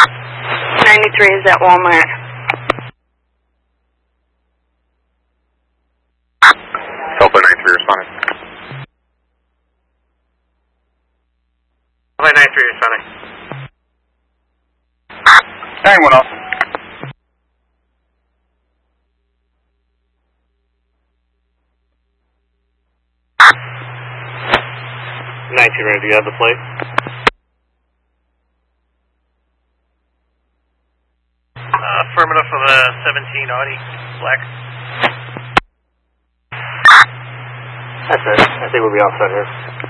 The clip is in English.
93 is at Walmart. Delta 93 responding. Delta 93 responding. Hang one off. 19 ready, do you have the plate? Affirmative for the 17 Audi, black. That's it. I think we'll be all set here.